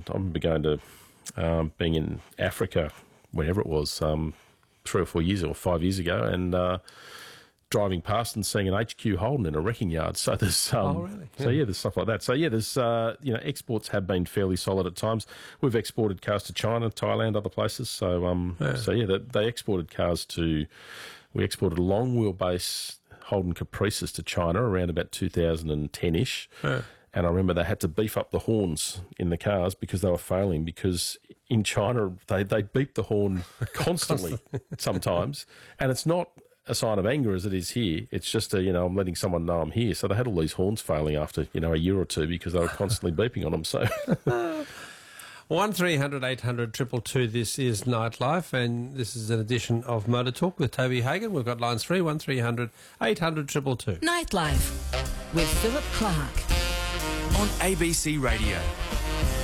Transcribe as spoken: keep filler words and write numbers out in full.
I remember going to um, being in Africa, whenever it was, um, three or four years or five years ago, and uh, driving past and seeing an H Q Holden in a wrecking yard. So there's, um, oh, really? yeah. so yeah, there's stuff like that. So yeah, there's, uh, you know, exports have been fairly solid at times. We've exported cars to China, Thailand, other places. So, um, yeah. so yeah, they, they exported cars to. We exported long wheelbase Holden Caprices to China around about two thousand ten ish. Yeah. And I remember they had to beef up the horns in the cars because they were failing, because in China they, they beep the horn constantly sometimes. And it's not a sign of anger as it is here. It's just a, you know, I'm letting someone know I'm here. So they had all these horns failing after, you know, a year or two because they were constantly beeping on them. So one three hundred eight hundred two two two, this is Nightlife, and this is an edition of Motor Talk with Toby Hagan. We've got lines free, one three hundred eight hundred two two two. Nightlife with Philip Clark. On A B C Radio.